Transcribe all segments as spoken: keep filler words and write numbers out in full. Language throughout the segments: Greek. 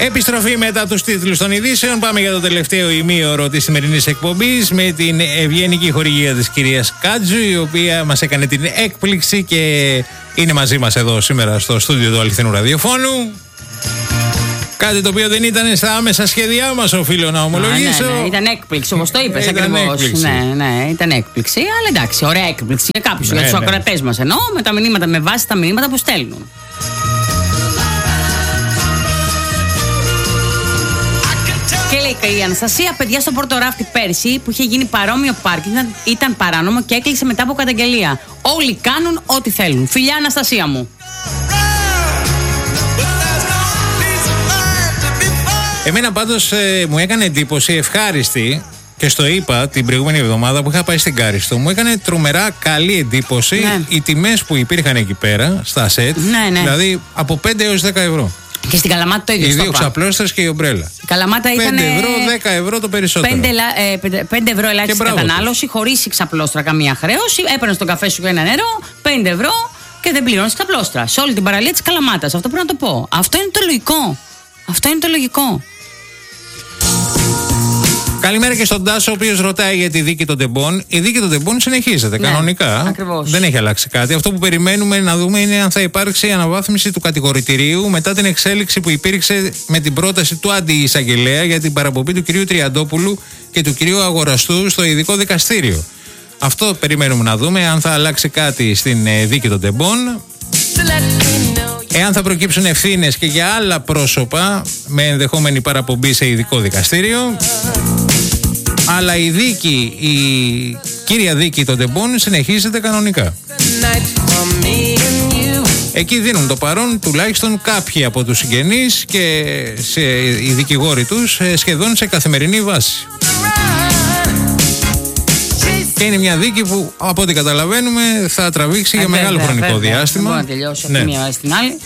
Επιστροφή μετά τους τίτλους των ειδήσεων. Πάμε για το τελευταίο ημίωρο της σημερινής εκπομπής με την ευγενική χορηγία της κυρίας Κάτζου, η οποία μας έκανε την έκπληξη και είναι μαζί μας εδώ σήμερα στο στούντιο του Αληθινού Ραδιοφώνου. Κάτι το οποίο δεν ήταν στα άμεσα σχέδιά μας, οφείλω να ομολογήσω. Α, ναι, ναι, ήταν έκπληξη, όπως το είπες ακριβώς. Ναι, ναι, ήταν έκπληξη, αλλά εντάξει, ωραία έκπληξη για κάποιους, ναι, για τους ναι. ακροατές μας εννοώ, με τα μηνύματα, με βάση τα μηνύματα που στέλνουν. Και λέει η Αναστασία, παιδιά, στο Πορτοράφτη πέρσι που είχε γίνει παρόμοιο πάρκινγκ ήταν, ήταν παράνομο και έκλεισε μετά από καταγγελία. Όλοι κάνουν ό,τι θέλουν. Φιλιά, Αναστασία μου. Εμένα πάντως ε, μου έκανε εντύπωση, ευχάριστη, και στο είπα την προηγούμενη εβδομάδα που είχα πάει στην Κάριστο, μου έκανε τρομερά καλή εντύπωση ναι. οι τιμές που υπήρχαν εκεί πέρα στα σετ, ναι, ναι. δηλαδή από πέντε έως δέκα ευρώ. Και στην Καλαμάτα το ίδιο. Οι δύο ξαπλώστρες και η ομπρέλα. Η Καλαμάτα ήταν. πέντε ευρώ, δέκα ευρώ το περισσότερο. πέντε ευρώ ελάχιστη κατανάλωση, χωρίς ξαπλώστρα καμία χρέωση. Έπαιρνε τον καφέ σου για ένα νερό, πέντε ευρώ και δεν πληρώνεις ξαπλώστρα. Σε όλη την παραλία της Καλαμάτας. Αυτό πρέπει να το πω. Αυτό είναι το λογικό. Αυτό είναι το λογικό. Καλημέρα και στον Τάσο, ο οποίος ρωτάει για τη δίκη των τεμπών. Η δίκη των τεμπών συνεχίζεται ναι, κανονικά. Ακριβώς. Δεν έχει αλλάξει κάτι. Αυτό που περιμένουμε να δούμε είναι αν θα υπάρξει αναβάθμιση του κατηγορητηρίου μετά την εξέλιξη που υπήρξε με την πρόταση του αντιεισαγγελέα για την παραπομπή του κυρίου Τριαντόπουλου και του κυρίου Αγοραστού στο ειδικό δικαστήριο. Αυτό περιμένουμε να δούμε, αν θα αλλάξει κάτι στην δίκη των τεμπών. Εάν θα προκύψουν ευθύνες και για άλλα πρόσωπα με ενδεχόμενη παραπομπή σε ειδικό δικαστήριο. Αλλά η δίκη, η κύρια δίκη των τεμπών συνεχίζεται κανονικά. Εκεί δίνουν το παρόν τουλάχιστον κάποιοι από τους συγγενείς και σε, οι δικηγόροι τους σχεδόν σε καθημερινή βάση. Και είναι μια δίκη που από ό,τι καταλαβαίνουμε θα τραβήξει ε, για βέβαια, μεγάλο χρονικό βέβαια. διάστημα. Δεν μπορεί να τελειώσει ναι. μία βάση στην άλλη.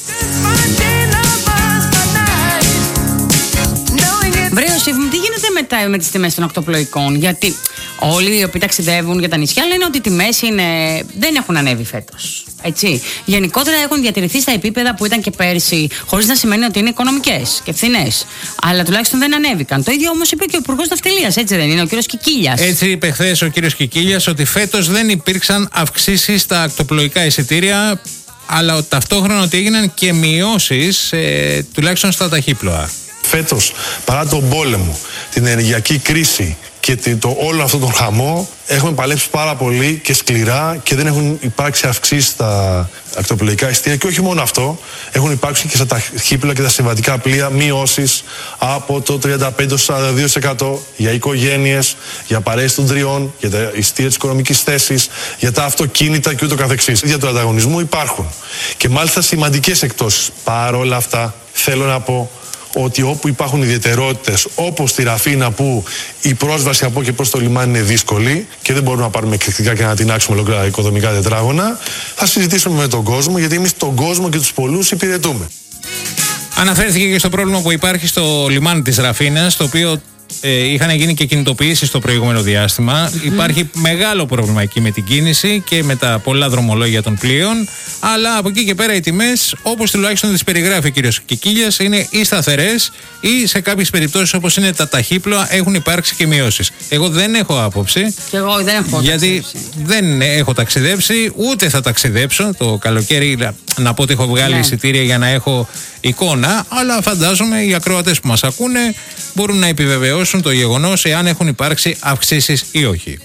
Βρε Ιωσήφ, τι γίνεται μετά με τις τιμές των ακτοπλοϊκών? Γιατί όλοι οι οποίοι ταξιδεύουν για τα νησιά λένε ότι οι τιμές είναι... δεν έχουν ανέβει φέτος. Έτσι. Γενικότερα έχουν διατηρηθεί στα επίπεδα που ήταν και πέρσι, χωρίς να σημαίνει ότι είναι οικονομικές και φθηνές. Αλλά τουλάχιστον δεν ανέβηκαν. Το ίδιο όμως είπε και ο Υπουργός Ναυτιλίας, έτσι δεν είναι, ο κύριος Κικίλιας? Έτσι είπε χθες ο κύριος Κικίλιας, ότι φέτος δεν υπήρξαν αυξήσεις στα ακτοπλοϊκά εισιτήρια, αλλά ταυτόχρονα ότι έγιναν και μειώσεις ε, τουλάχιστον στα ταχύπλοα. Φέτος, παρά τον πόλεμο, την ενεργειακή κρίση και το, όλο αυτό τον χαμό, έχουμε παλέψει πάρα πολύ και σκληρά και δεν έχουν υπάρξει αυξήσεις στα ακτοπλοϊκά εισιτήρια. Και όχι μόνο αυτό, έχουν υπάρξει και στα ταχύπλοα και τα συμβατικά πλοία μειώσεις από το τριάντα πέντε έως σαράντα δύο τοις εκατό για οικογένειες, για παρέες των τριών, για τα εισιτήρια της οικονομικής θέσης, για τα αυτοκίνητα και ούτω καθεξής. Για του ανταγωνισμού υπάρχουν. Και μάλιστα σημαντικές εκπτώσεις. Παρ' όλα αυτά, θέλω να πω ότι όπου υπάρχουν ιδιαιτερότητες, όπως στη Ραφίνα που η πρόσβαση από και προς το λιμάνι είναι δύσκολη και δεν μπορούμε να πάρουμε εκρηκτικά και να τεινάξουμε ολόκληρα οικοδομικά τετράγωνα, θα συζητήσουμε με τον κόσμο, γιατί εμείς τον κόσμο και τους πολλούς υπηρετούμε. Αναφέρθηκε και στο πρόβλημα που υπάρχει στο λιμάνι της Ραφίνας, το οποίο ε, είχαν γίνει και κινητοποιήσεις στο προηγούμενο διάστημα. Mm-hmm. Υπάρχει μεγάλο πρόβλημα εκεί με την κίνηση και με τα πολλά δρομολόγια των πλοίων. Αλλά από εκεί και πέρα οι τιμές, όπως τουλάχιστον τις περιγράφει ο κύριος Κικίλιας, είναι ή σταθερές ή σε κάποιες περιπτώσεις, όπως είναι τα ταχύπλοα, έχουν υπάρξει και μειώσεις. Εγώ δεν έχω άποψη. Και εγώ δεν έχω γιατί ταξιδέψει. δεν έχω ταξιδέψει, ούτε θα ταξιδέψω. Το καλοκαίρι να πω ότι έχω βγάλει ναι. εισιτήρια για να έχω εικόνα, αλλά φαντάζομαι οι ακροατές που μας ακούνε μπορούν να επιβεβαιώσουν το γεγονός εάν έχουν υπάρξει αυξήσεις ή όχι.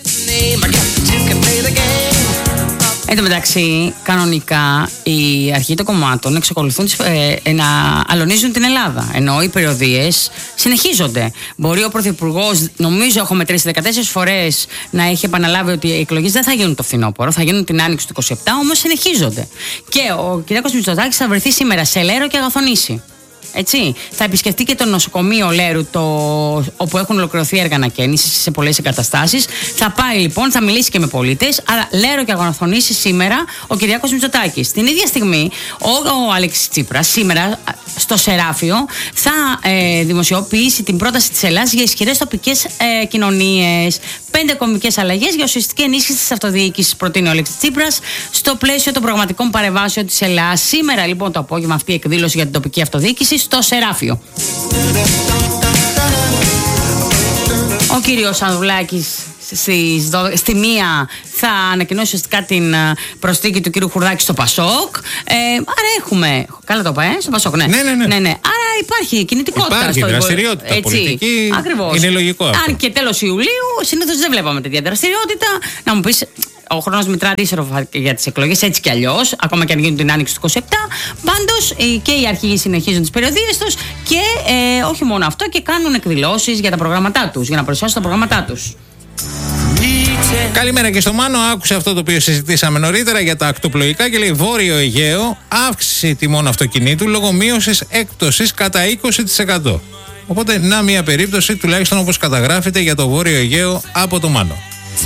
Εν τω μεταξύ, κανονικά οι αρχηγοί των κομμάτων εξακολουθούν ε, να αλωνίζουν την Ελλάδα. Ενώ οι περιοδίες συνεχίζονται. Μπορεί ο Πρωθυπουργός, νομίζω έχω μετρήσει δεκατέσσερις φορές, να έχει επαναλάβει ότι οι εκλογές δεν θα γίνουν το φθινόπωρο, θα γίνουν την άνοιξη του είκοσι επτά, όμως συνεχίζονται. Και ο κ. Μητσοτάκης θα βρεθεί σήμερα σε Λέρο και Αγαθονήσι. Έτσι. Θα επισκεφτεί και το νοσοκομείο Λέρου, το, όπου έχουν ολοκληρωθεί έργα ανακαίνησης σε πολλές εγκαταστάσεις. Θα πάει λοιπόν, θα μιλήσει και με πολίτες. Άρα Λέρο και Αγαθονήσι σήμερα ο Κυριάκος Μητσοτάκης. Την ίδια στιγμή ο, ο Αλέξης Τσίπρας σήμερα στο Σεράφιο θα ε, δημοσιοποιήσει την πρόταση της Ελλάδας για ισχυρές τοπικές ε, κοινωνίες. Πέντε κομβικές αλλαγές για ουσιαστική ενίσχυση της αυτοδιοίκησης προτείνει ο Αλέξης Τσίπρας στο πλαίσιο των προγραμματικών παρεμβάσεων της Ελλάδας. Σήμερα λοιπόν το απόγευμα αυτή η εκδήλωση για την τοπική αυτοδιοίκηση επίσης στο Σεράφιο. Ο κύριος Ανδρουλάκης στις δώδεκα, στη μία θα ανακοινώσει ουσιαστικά την προσθήκη του κύριου Χουρδάκη στο Πασόκ. Ε, άρα έχουμε. Καλά το είπα, ε, στο Πασόκ, ναι. Ναι, ναι, ναι. ναι, ναι. Άρα υπάρχει κινητικότητα. Υπάρχει στο δραστηριότητα. Έτσι. Πολιτική. Ακριβώς. Είναι λογικό αυτό. Αν και τέλος Ιουλίου, συνήθως δεν βλέπαμε τέτοια δραστηριότητα. Να μου πεις, ο χρόνος μετρά αντίστροφα για τις εκλογές, έτσι κι αλλιώς, ακόμα και αν γίνουν την άνοιξη του είκοσι επτά. Πάντως και οι αρχηγοί συνεχίζουν τις περιοδίες τους και ε, όχι μόνο αυτό, και κάνουν εκδηλώσεις για τα προγράμματά τους, για να παρουσιάσουν τα προγράμματά τους. Καλημέρα και στο Μάνο. Άκουσε αυτό το οποίο συζητήσαμε νωρίτερα για τα ακτοπλοϊκά και λέει: Βόρειο Αιγαίο, αύξηση τιμών αυτοκινήτου λόγω μείωσης έκπτωσης κατά είκοσι τοις εκατό. Οπότε, να μια περίπτωση, τουλάχιστον όπως καταγράφεται για το Βόρειο Αιγαίο από το Μάνο.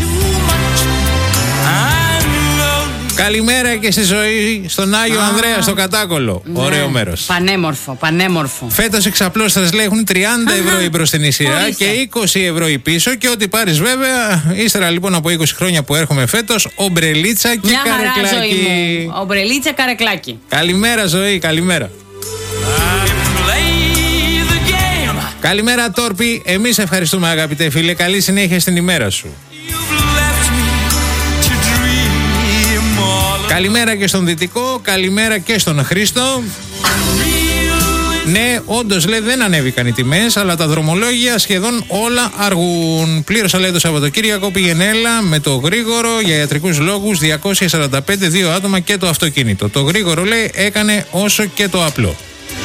Καλημέρα και στη ζωή στον Άγιο ah. Ανδρέα στο Κατάκολο. Ναι. Ωραίο μέρος. Πανέμορφο, πανέμορφο. Φέτος εξαπλώστρας λέει έχουν τριάντα ευρώ η μπροστινή σειρά Ορίστε. Και είκοσι ευρώ η πίσω. Και ό,τι πάρεις βέβαια, ύστερα λοιπόν από είκοσι χρόνια που έρχομαι φέτος, ομπρελίτσα και μια καρεκλάκι. Ομπρελίτσα, καρεκλάκι. Καλημέρα ζωή, καλημέρα. Καλημέρα Τόρπη. Εμείς ευχαριστούμε αγαπητέ φίλε. Καλή συνέχεια στην ημέρα σου. Καλημέρα και στον Δυτικό, καλημέρα και στον Χρήστο. Ναι, όντως λέει δεν ανέβηκαν οι τιμές, αλλά τα δρομολόγια σχεδόν όλα αργούν. Πλήρωσα λέει το Σαββατοκύριακο, πήγαινε έλα με το γρήγορο για ιατρικούς λόγους διακόσια σαράντα πέντε, δύο άτομα και το αυτοκίνητο. Το γρήγορο λέει έκανε όσο και το απλό.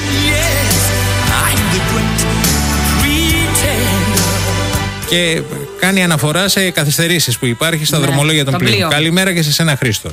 Και κάνει αναφορά σε καθυστερήσεις που υπάρχει στα ναι, δρομολόγια των πλοίων. Καλημέρα και σε σένα Χρήστο.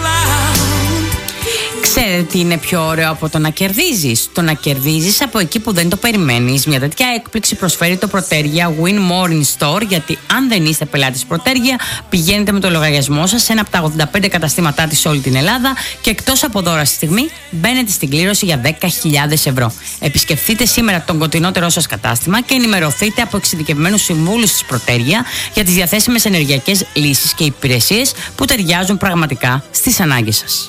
Ξέρετε τι είναι πιο ωραίο από το να κερδίζεις? Το να κερδίζεις από εκεί που δεν το περιμένεις. Μια τέτοια έκπληξη προσφέρει το Προτέργεια Win More in Store, γιατί αν δεν είστε πελάτης Προτέργεια, πηγαίνετε με το λογαριασμό σας σε ένα από τα ογδόντα πέντε καταστήματά της σε όλη την Ελλάδα και εκτός από δώρα στη στιγμή μπαίνετε στην κλήρωση για δέκα χιλιάδες ευρώ. Επισκεφτείτε σήμερα τον κοντινότερό σας κατάστημα και ενημερωθείτε από εξειδικευμένους συμβούλους της Προτέργεια για τις διαθέσιμες ενεργειακές λύσεις και υπηρεσίες που ταιριάζουν πραγματικά στις ανάγκες σας.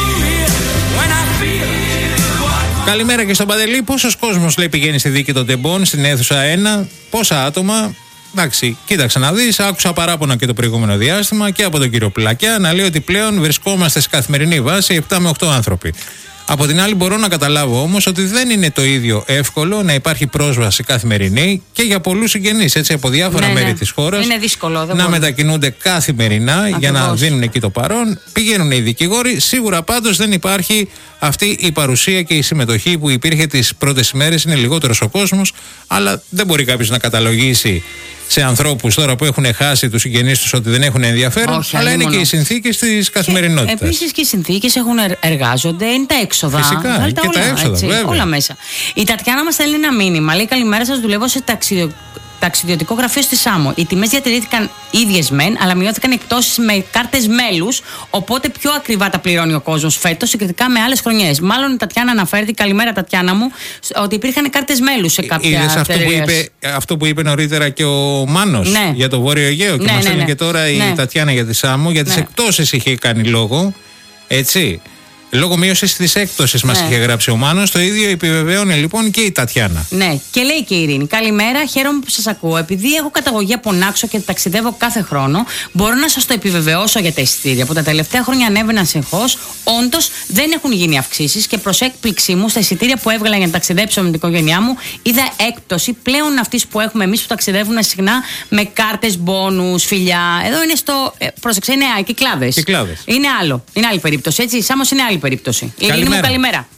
Καλημέρα και στον Παντελή. Πόσος κόσμος λέει πηγαίνει στη δίκη των τεμπών στην αίθουσα ένα, πόσα άτομα? Εντάξει, κοίταξε να δεις. Άκουσα παράπονα και το προηγούμενο διάστημα και από τον κύριο Πλακιά να λέει ότι πλέον βρισκόμαστε σε καθημερινή βάση επτά με οκτώ άνθρωποι. Από την άλλη, μπορώ να καταλάβω όμως ότι δεν είναι το ίδιο εύκολο να υπάρχει πρόσβαση καθημερινή και για πολλούς συγγενείς, έτσι, από διάφορα ναι, μέρη ναι. της χώρας. Είναι δύσκολο, δεν να μπορώ. μετακινούνται καθημερινά Ακριβώς. για να δίνουν εκεί το παρόν. Πηγαίνουν οι δικηγόροι. Σίγουρα πάντως δεν υπάρχει αυτή η παρουσία και η συμμετοχή που υπήρχε τις πρώτες ημέρες. Είναι λιγότερος ο κόσμος, αλλά δεν μπορεί κάποιος να καταλογίσει σε ανθρώπους τώρα που έχουν χάσει τους συγγενείς τους ότι δεν έχουν ενδιαφέρον. Όχι, αλλά είναι μόνο. Και οι συνθήκες της καθημερινότητας. Επίσης και οι συνθήκες έχουν εργάζονται, είναι τα έξοδα. Φυσικά, Βάλτε και όλα, τα έξοδα, έτσι, βέβαια. Όλα μέσα. Η Τατιάνα μας στέλνει ένα μήνυμα. Λέει: καλημέρα σας, δουλεύω σε ταξιδιο... ταξιδιωτικό γραφείο στη Σάμο. Οι τιμές διατηρήθηκαν ίδιες μεν, αλλά μειώθηκαν εκτόσεις με κάρτες μέλους. Οπότε πιο ακριβά τα πληρώνει ο κόσμος φέτος συγκριτικά με άλλες χρονιές. Μάλλον η Τατιάνα αναφέρει, καλημέρα Τατιάνα μου, ότι υπήρχαν κάρτες μέλους σε κάποια αυτό που, είπε, αυτό που είπε νωρίτερα και ο Μάνος ναι. για το Βόρειο Αιγαίο. Και ναι, μας ναι, ναι. και τώρα ναι. η Τατιάνα για τη Σάμο. Για τις ναι. εκτόσεις είχε κάνει λόγο. Έτσι. Λόγω μείωσης της έκπτωσης μας ναι. είχε γράψει ο Μάνος. Το ίδιο επιβεβαιώνει λοιπόν και η Τατιάνα. Ναι, και λέει και η Ειρήνη: καλημέρα, χαίρομαι που σας ακούω. Επειδή έχω καταγωγή από Νάξο και ταξιδεύω κάθε χρόνο, μπορώ να σας το επιβεβαιώσω για τα εισιτήρια που τα τελευταία χρόνια ανέβαιναν συνεχώς. Όντως δεν έχουν γίνει αυξήσεις και προς έκπληξή μου, στα εισιτήρια που έβγαλα για να ταξιδέψω με την οικογένειά μου, είδα έκπτωση πλέον αυτή που έχουμε εμείς που ταξιδεύουμε συχνά με κάρτες, μπόνους, φιλιά. Εδώ είναι στο. Ε, πρόσεξε, είναι Κυκλάδες. Κυκλάδες. Είναι άλλο. Είναι άλλη περίπτωση. Έτσι, Σάμος είναι άλλη περίπτωση. Ειρήνη μου, καλημέρα.